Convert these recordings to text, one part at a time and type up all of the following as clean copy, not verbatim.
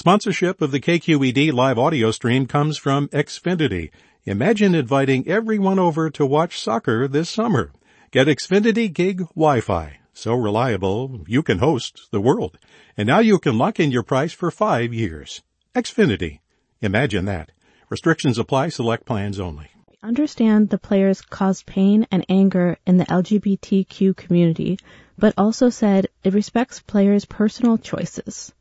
Sponsorship of the KQED live audio stream comes from Xfinity. Imagine inviting everyone over to watch soccer this summer. Get Xfinity Gig Wi-Fi. So reliable, you can host the world. And now you can lock in your price for 5 years. Xfinity. Imagine that. Restrictions apply. Select plans only. Understand the players caused pain and anger in the LGBTQ community, but also said it respects players' personal choices.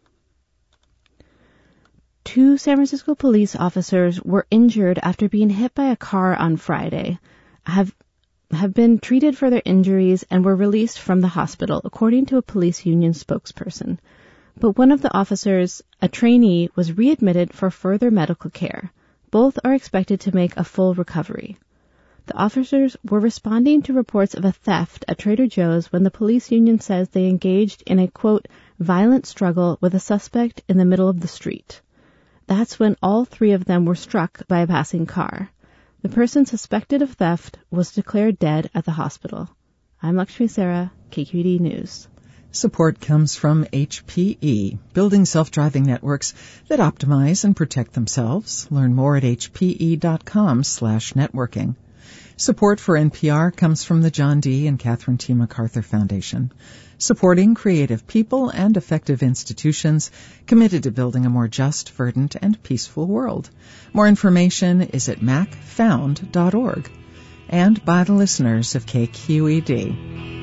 2 San Francisco police officers were injured after being hit by a car on Friday, have been treated for their injuries and were released from the hospital, according to a police union spokesperson. But one of the officers, a trainee, was readmitted for further medical care. Both are expected to make a full recovery. The officers were responding to reports of a theft at Trader Joe's when the police union says they engaged in a, quote, violent struggle with a suspect in the middle of the street. That's when all 3 of them were struck by a passing car. The person suspected of theft was declared dead at the hospital. I'm Lakshmi Sarah, KQED News. Support comes from HPE, building self-driving networks that optimize and protect themselves. Learn more at hpe.com/networking. Support for NPR comes from the John D. and Catherine T. MacArthur Foundation, supporting creative people and effective institutions committed to building a more just, verdant, and peaceful world. More information is at macfound.org and by the listeners of KQED.